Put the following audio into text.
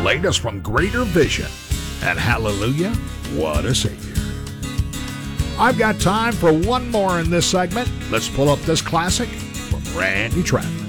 latest from Greater Vision. And hallelujah, what a Savior. I've got time for one more in this segment. Let's pull up this classic from Randy Travis.